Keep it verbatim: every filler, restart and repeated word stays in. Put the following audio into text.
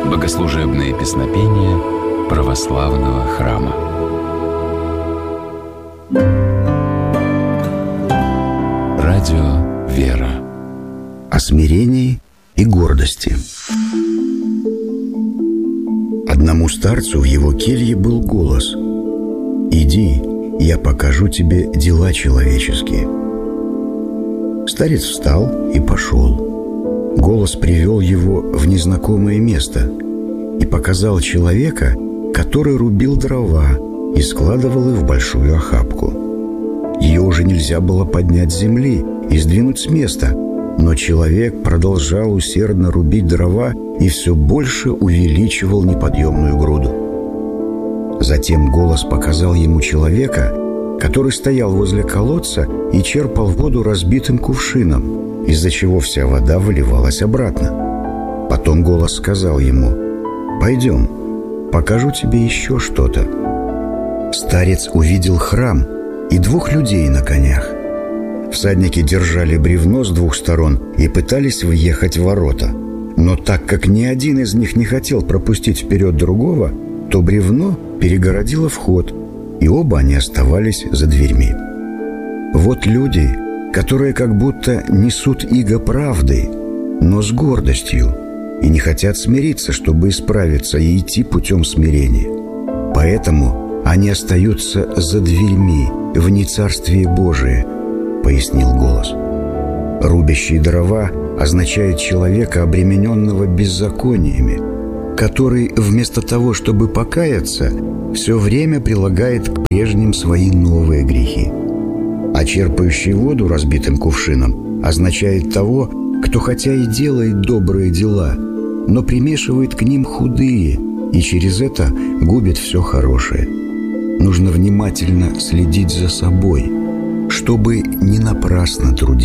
Богослужебные песнопения православного храма. Радио «Вера». О смирении и гордости. Одному старцу в его келье был голос: «Иди, я покажу тебе дела человеческие». Старец встал и пошел. Голос привел его в незнакомое место и показал человека, который рубил дрова и складывал их в большую охапку. Ее уже нельзя было поднять с земли и сдвинуть с места, но человек продолжал усердно рубить дрова и все больше увеличивал неподъемную груду. Затем голос показал ему человека, который стоял возле колодца и черпал воду разбитым кувшином, из-за чего вся вода выливалась обратно. Потом голос сказал ему: «Пойдем, покажу тебе еще что-то». Старец увидел храм и двух людей на конях. Всадники держали бревно с двух сторон и пытались въехать в ворота. Но так как ни один из них не хотел пропустить вперед другого, то бревно перегородило вход, и оба они оставались за дверьми. Вот люди, которые как будто несут иго правды, но с гордостью, и не хотят смириться, чтобы исправиться и идти путем смирения. Поэтому они остаются за дверьми, вне Царствия Божия, пояснил голос. Рубящий дрова означает человека, обремененного беззакониями, который вместо того, чтобы покаяться, все время прилагает к прежним свои новые грехи. А черпающий воду разбитым кувшином означает того, кто хотя и делает добрые дела, но примешивает к ним худые и через это губит все хорошее. Нужно внимательно следить за собой, чтобы не напрасно трудиться.